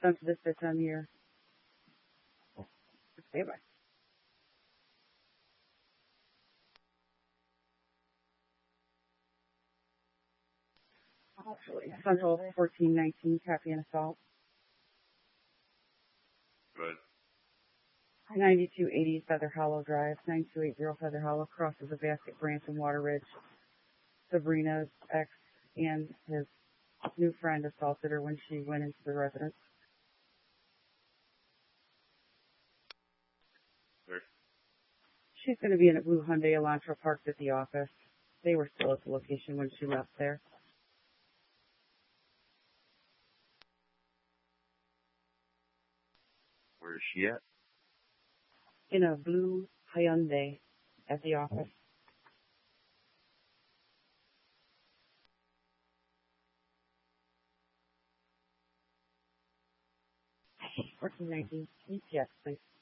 Done for this time of year. Stay by. Central 1419, copy and assault. Good. 9280 Feather Hollow Drive, 9280 Feather Hollow, crosses a Basket Branch and Water Ridge. Sabrina's ex and his new friend assaulted her when she went into the residence. Sure. She's going to be in a blue Hyundai Elantra parked at the office. They were still at the location when she left there. Where is she at? In a blue Hyundai at the office. 1419, EPS, please.